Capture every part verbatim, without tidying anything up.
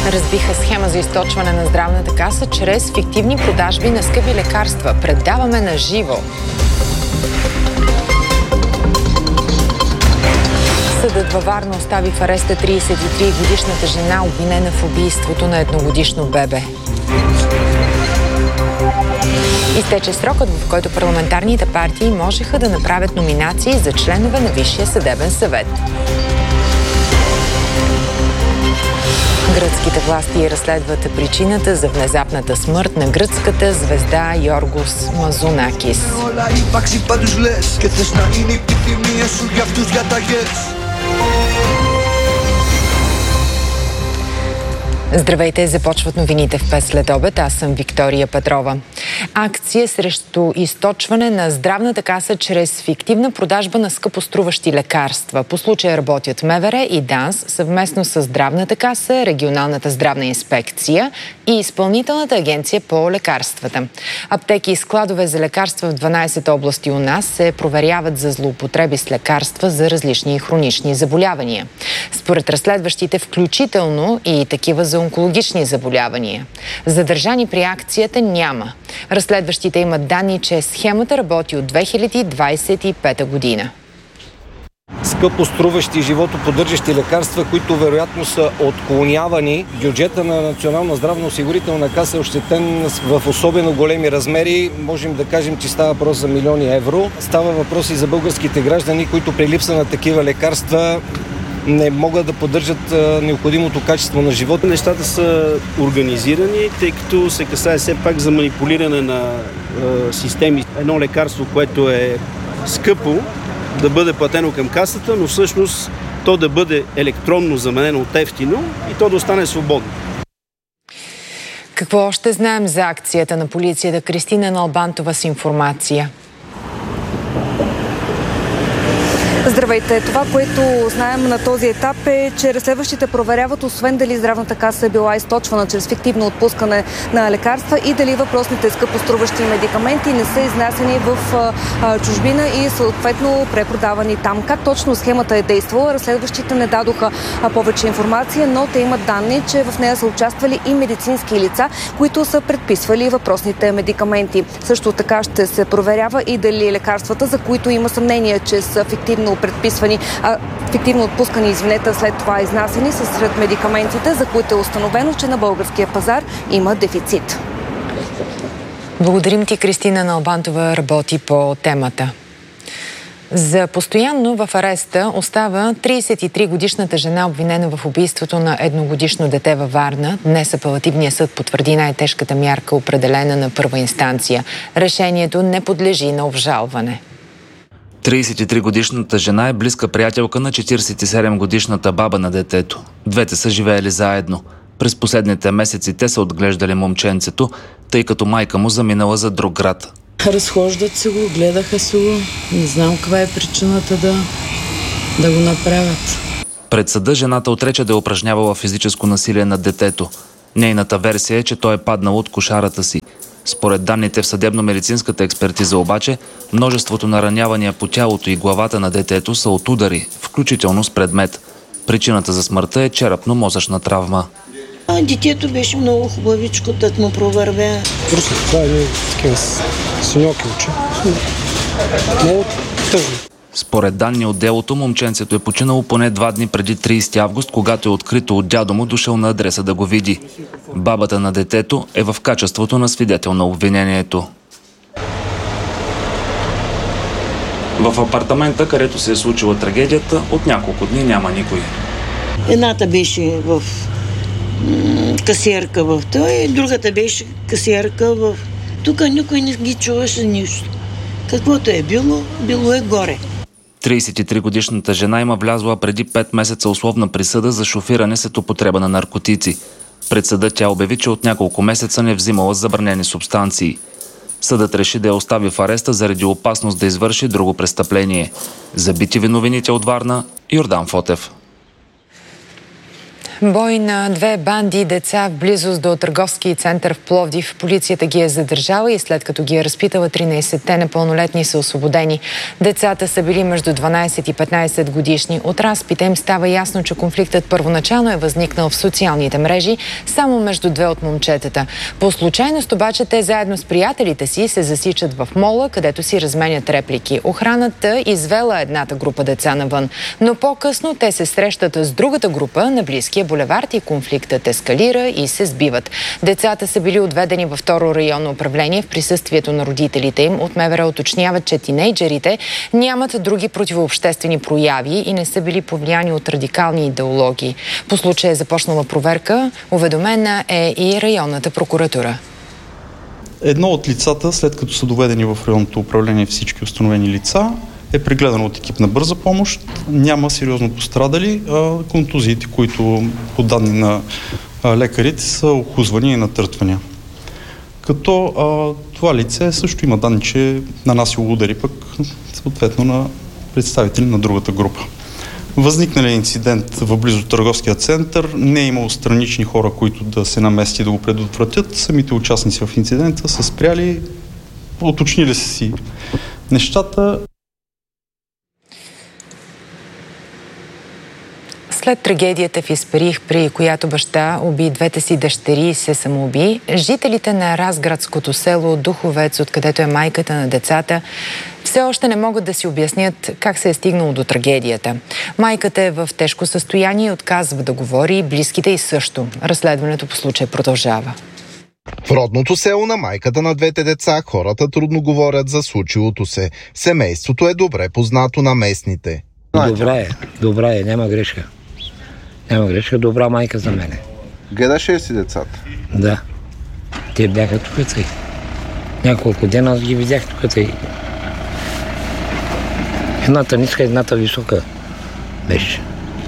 Разбиха схема за източване на здравната каса чрез фиктивни продажби на скъпи лекарства. Предаваме на живо. Съдът във Варна остави в ареста тридесет и три годишната жена, обвинена в убийството на едногодишно бебе. Изтече срокът, в който парламентарните партии можеха да направят номинации за членове на Висшия съдебен съвет. Гръцките власти разследват причината за внезапната смърт на гръцката звезда Йоргос Мазунакис. Здравейте, започват новините в пет след обед. Аз съм Виктория Петрова. Акция срещу източване на здравната каса чрез фиктивна продажба на скъпоструващи лекарства. По случая работят МВР и ДАНС съвместно с Здравната каса, Регионалната здравна инспекция и Изпълнителната агенция по лекарствата. Аптеки и складове за лекарства в дванадесет области у нас се проверяват за злоупотреби с лекарства за различни хронични заболявания. Според разследващите, включително и такива за онкологични заболявания. Задържани при акцията няма. Разследващите имат данни, че схемата работи от две хиляди двадесет и пета година. Скъпо струващи животоподдържащи лекарства, които вероятно са отклонявани. Бюджета на Национална здравноосигурителна каса е ощетен в особено големи размери. Можем да кажем, че става въпрос за милиони евро. Става въпрос и за българските граждани, които при липса на такива лекарства не могат да поддържат а, необходимото качество на живота. Нещата са организирани, тъй като се касае все пак за манипулиране на а, системи. Едно лекарство, което е скъпо, да бъде платено към касата, но всъщност то да бъде електронно заменено от ефтино и то да остане свободно. Какво още знаем за акцията на полицията? Кристина Налбантова с информация. Здравейте! Това, което знаем на този етап е, че разследващите проверяват освен дали здравната каса е била източвана чрез фиктивно отпускане на лекарства и дали въпросните скъпоструващи медикаменти не са изнасяни в а, чужбина и съответно препродавани там. Как точно схемата е действала, разследващите не дадоха а, повече информация, но те имат данни, че в нея са участвали и медицински лица, които са предписвали въпросните медикаменти. Също така ще се проверява и дали лекарствата, за които има съмнение, че са фиктивно предписвани, а, фиктивно отпускани, извинете, след това изнасени, са сред медикаментите, за които е установено, че на българския пазар има дефицит. Благодарим ти, Кристина Налбантова работи по темата. За постоянно в ареста остава тридесет и три годишната жена, обвинена в убийството на едногодишно дете във Варна. Днес апелативният съд потвърди най-тежката мярка, определена на първа инстанция. Решението не подлежи на обжалване. тридесет и три годишната жена е близка приятелка на четиридесет и седем годишната баба на детето. Двете са живеели заедно. През последните месеци те са отглеждали момченцето, тъй като майка му заминала за друг град. Разхождат се го, гледаха се го. Не знам каква е причината да, да го направят. Пред съда жената отрече да е упражнявала физическо насилие над детето. Нейната версия е, че той е паднал от кошарата си. Според данните в съдебно-медицинската експертиза обаче, множеството наранявания по тялото и главата на детето са от удари, включително с предмет. Причината за смъртта е черепно-мозъчна травма. Детето беше много хубавичко, тът му провървя. Просто това е такива синьоки очи. Много тъжно. Според данни от делото, момченцето е починало поне два дни преди тридесети август, когато е открито от дядо му дошъл на адреса да го види. Бабата на детето е в качеството на свидетел на обвинението. В апартамента, където се е случила трагедията, от няколко дни няма никой. Едната беше в касиерка в той, другата беше касиерка в... Тук никой не ги чуваше нищо. Каквото е било, било е горе. тридесет и три годишната жена има влязла преди пет месеца условна присъда за шофиране след употреба на наркотици. Пред съда тя обяви, че от няколко месеца не взимала забранени субстанции. Съдът реши да я остави в ареста заради опасност да извърши друго престъпление. За би ти ви новините от Варна, Йордан Фотев. Бой на две банди деца в близост до търговски център в Пловдив. Полицията ги е задържала и след като ги е разпитала, тринайсетте непълнолетни са освободени. Децата са били между дванайсет и петнайсет годишни. От разпита им става ясно, че конфликтът първоначално е възникнал в социалните мрежи само между две от момчетата. По случайност обаче те заедно с приятелите си се засичат в мола, където си разменят реплики. Охраната извела едната група деца навън, но по-късно те се срещат с другата група на близкия булевард и конфликтът ескалира и се сбиват. Децата са били отведени във второ районно управление в присъствието на родителите им. От МВР уточняват, че тинейджерите нямат други противообществени прояви и не са били повлияни от радикални идеологии. По случая е започнала проверка. Уведомена е и районната прокуратура. Едно от лицата, след като са доведени в районното управление всички установени лица, е прегледано от екип на бърза помощ. Няма сериозно пострадали. Контузиите, които по данни на лекарите са охузвани и натъртвания. Като а, това лице също има данни, че нанасило удари пък съответно на представители на другата група. Възникналият инцидент в близо до търговския център, не е имало странични хора, които да се наместят и да го предотвратят. Самите участници в инцидента са спряли, уточнили са си нещата. След трагедията в Исперих, при която баща уби двете си дъщери и се самоуби, жителите на разградското село Духовец, откъдето е майката на децата, все още не могат да си обяснят как се е стигнало до трагедията. Майката е в тежко състояние и отказва да говори, близките и също. Разследването по случая продължава. В родното село на майката на двете деца хората трудно говорят за случилото се. Семейството е добре познато на местните. Добра е, добра е, няма грешка. Няма грешка, добра майка за мене. Гледаше ли си децата? Да. Те бяха тук цей. Няколко дена аз ги видях тук цей. Едната ниска, едната висока беше.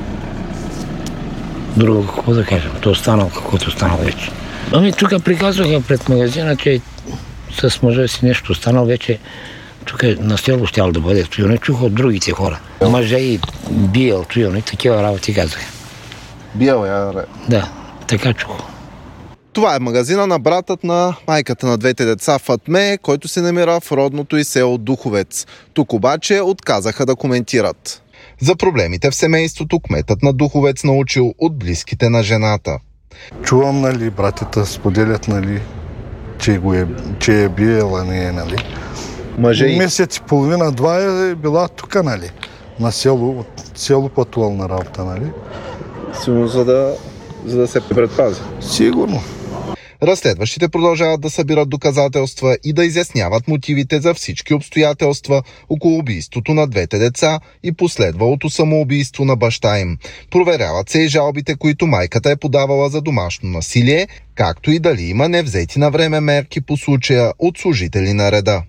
Друго какво да кажем, то останало каквото останало вече. Ами тук приказваха пред магазина, че с мъжа си нещо останало вече. Тук на село щяло да бъде стоило. Не чух от другите хора. Мъжа и биел стоило и такива работи казаха. Биел я, ре. Да, така чух. Това е магазина на братът на майката на двете деца Фатме, който се намира в родното и село Духовец. Тук обаче отказаха да коментират. За проблемите в семейството кметът на Духовец научил от близките на жената. Чувам, нали, братята споделят, нали, че, го е, че е биела, не е, нали. Мъже и... Месец и половина-два е била тук, нали, на село, от село пътувал на работа, нали. Сигурно за да, за да се предпази. Сигурно. Разследващите продължават да събират доказателства и да изясняват мотивите за всички обстоятелства около убийството на двете деца и последвалото самоубийство на баща им. Проверяват се и жалбите, които майката е подавала за домашно насилие, както и дали има невзети на време мерки по случая от служители на реда.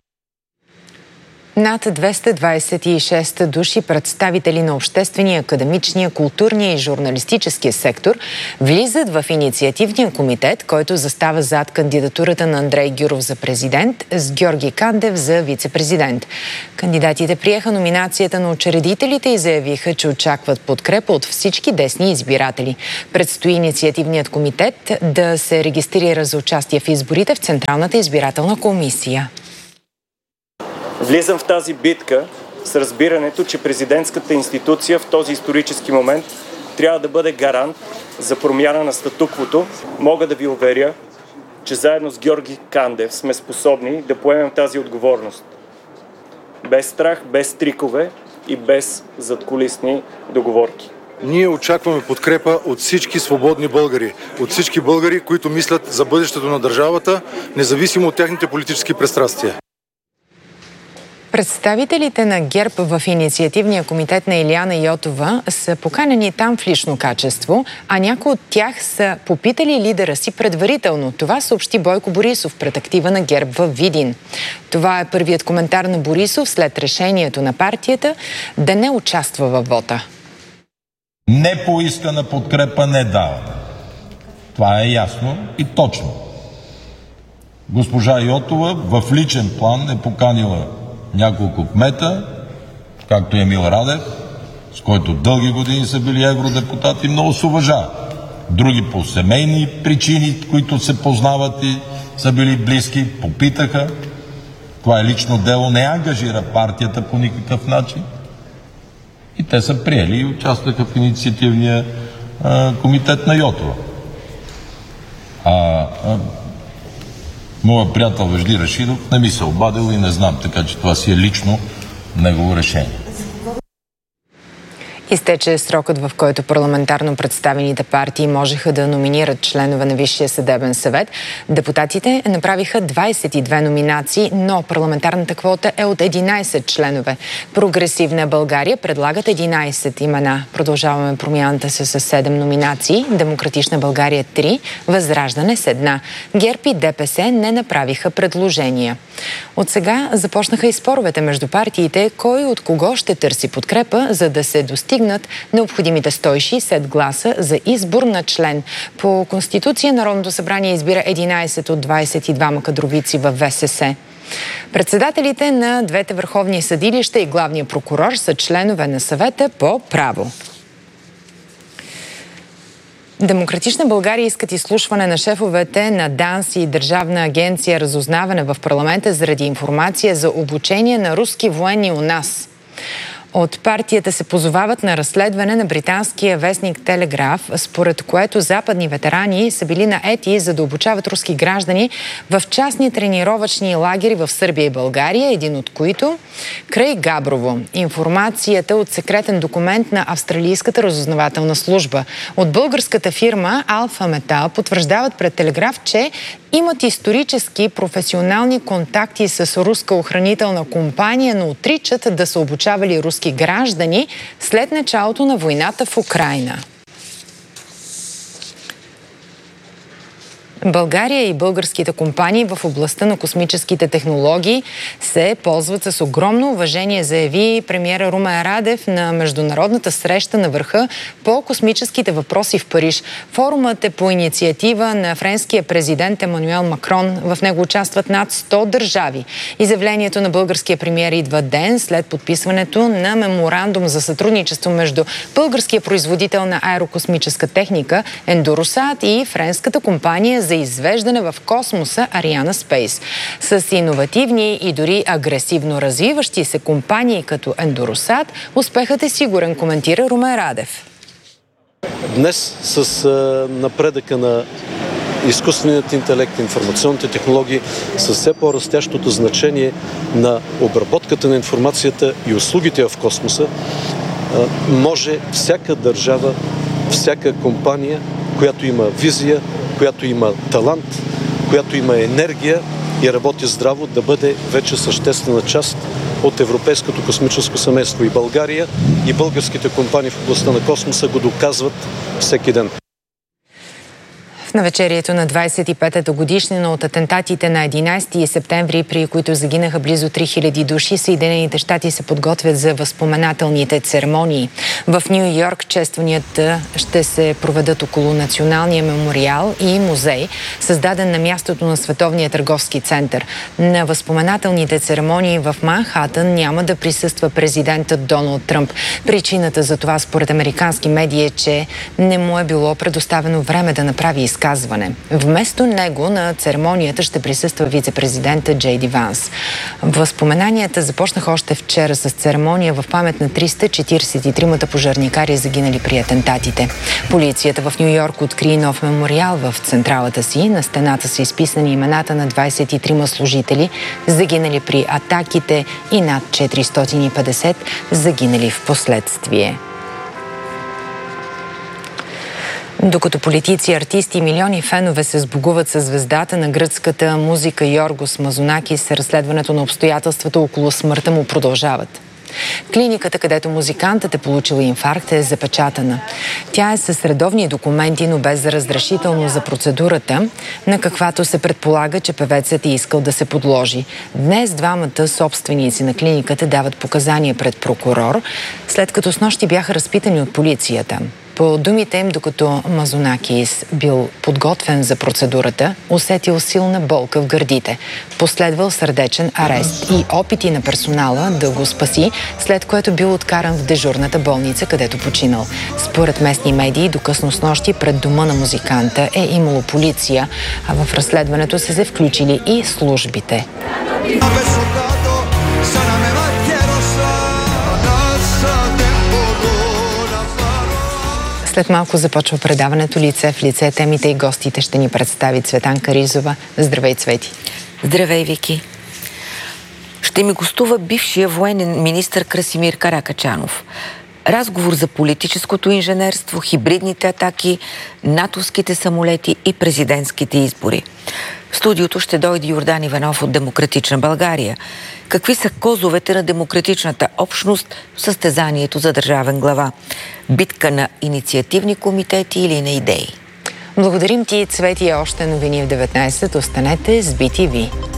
Над двеста двадесет и шест души представители на обществения, академичния, културния и журналистическия сектор влизат в инициативния комитет, който застава зад кандидатурата на Андрей Гюров за президент с Георги Кандев за вице-президент. Кандидатите приеха номинацията на учредителите и заявиха, че очакват подкрепа от всички десни избиратели. Предстои инициативният комитет да се регистрира за участие в изборите в Централната избирателна комисия. Влизам в тази битка с разбирането, че президентската институция в този исторически момент трябва да бъде гарант за промяна на статуквото. Мога да ви уверя, че заедно с Георги Кандев сме способни да поемем тази отговорност. Без страх, без трикове и без задкулисни договорки. Ние очакваме подкрепа от всички свободни българи, от всички българи, които мислят за бъдещето на държавата, независимо от техните политически пристрастия. Представителите на ГЕРБ в инициативния комитет на Илияна Йотова са поканени там в лично качество, а някои от тях са попитали лидера си предварително. Това съобщи Бойко Борисов пред актива на ГЕРБ във Видин. Това е първият коментар на Борисов след решението на партията да не участва във вота. Непоискана подкрепа не дава. Това е ясно и точно. Госпожа Йотова в личен план е поканила няколко кмета, както Емил Радев, с който дълги години са били евродепутати, много се уважават. Други по семейни причини, които се познават и са били близки, попитаха. Това е лично дело, не ангажира партията по никакъв начин. И те са приели и участваха в инициативния а, комитет на Йотова. А, а моят приятел Вежди Рашидов не ми се обадил и не знам, така че това си е лично негово решение. Изтече срокът, в който парламентарно представените партии можеха да номинират членове на Висшия съдебен съвет. Депутатите направиха двадесет и две номинации, но парламентарната квота е от единадесет членове. Прогресивна България предлагат единадесет имена. Продължаваме промяната се с седем номинации. Демократична България три, Възраждане с една. ГЕРБ и ДПС не направиха предложения. От сега започнаха и споровете между партиите, кой от кого ще търси подкрепа, за да се достигнат необходимите сто и шейсет гласа за избор на член. По Конституция Народното събрание избира единадесет от двадесет и двама кадровици в ВСС. Председателите на двете върховни съдилища и главния прокурор са членове на съвета по право. Демократична България искат изслушване на шефовете на ДАНС и Държавна агенция разузнаване в парламента заради информация за обучение на руски военни у нас. От партията се позовават на разследване на британския вестник Телеграф, според което западни ветерани са били наети за да обучават руски граждани в частни тренировъчни лагери в Сърбия и България, един от които край Габрово. Информацията от секретен документ на австралийската разузнавателна служба. От българската фирма Алфа Метал потвърждават пред Телеграф, че имат исторически професионални контакти с руска охранителна компания, но отричат да са обучавали руски граждани след началото на войната в Украйна. България и българските компании в областта на космическите технологии се ползват с огромно уважение, заяви премиера Румен Радев на международната среща на върха по космическите въпроси в Париж. Форумът е по инициатива на френския президент Емануел Макрон. В него участват над сто държави. Изявлението на българския премиер идва ден след подписването на меморандум за сътрудничество между българския производител на аерокосмическа техника Ендуросат и френската компания за извеждане в космоса Ариана Спейс. С иновативни и дори агресивно развиващи се компании като Ендуросат, успехът е сигурен, коментира Румен Радев. Днес с напредъка на изкуственият интелект, информационните технологии, с все по-растящото значение на обработката на информацията и услугите в космоса, може всяка държава, всяка компания, която има визия, която има талант, която има енергия и работи здраво, да бъде вече съществена част от европейското космическо семейство. И България, и българските компании в областта на космоса го доказват всеки ден. В навечерието на двадесет и петата годишнина от атентатите на единадесети септември, при които загинаха близо три хиляди души, Съединените щати се подготвят за възпоменателните церемонии. В Ню Йорк честванията ще се проведат около Националния мемориал и музей, създаден на мястото на Световния търговски център. На възпоменателните церемонии в Манхатън няма да присъства президентът Доналд Тръмп. Причината за това според американски медии е, че не му е било предоставено време да направи изказване. Вместо него на церемонията ще присъства вице-президента Джей Ди Ванс. Възпоменанията започнаха още вчера с церемония в памет на триста четиридесет и тримата пожарникари, загинали при атентатите. Полицията в Ню Йорк откри нов мемориал в централата си. На стената са изписани имената на двадесет и трима служители, загинали при атаките, и над четиристотин и петдесет загинали в последствие. Докато политици, артисти и милиони фенове се сбогуват със звездата на гръцката музика Йоргос Мазонакис, разследването на обстоятелствата около смъртта му продължават. Клиниката, където музикантът е получил инфаркт, е запечатана. Тя е с редовни документи, но без разрешително за процедурата, на каквато се предполага, че певецът е искал да се подложи. Днес двамата собственици на клиниката дават показания пред прокурор, след като снощи бяха разпитани от полицията. По думите им, докато Мазунакис бил подготвен за процедурата, усетил силна болка в гърдите. Последвал сърдечен арест и опити на персонала да го спаси, след което бил откаран в дежурната болница, където починал. Според местни медии, до късно снощи пред дома на музиканта е имало полиция, а в разследването са се включили и службите. След малко започва предаването Лице в лице. Темите и гостите ще ни представи Цветанка Ризова. Здравей, Цвети! Здравей, Вики! Ще ми гостува бившия военен министър Красимир Каракачанов. Разговор за политическото инженерство, хибридните атаки, натовските самолети и президентските избори. В студиото ще дойде Йордан Иванов от Демократична България. Какви са козовете на демократичната общност в състезанието за държавен глава? Битка на инициативни комитети или на идеи? Благодарим ти, Цвети, още новини в деветнайсет. Останете с би ти ви.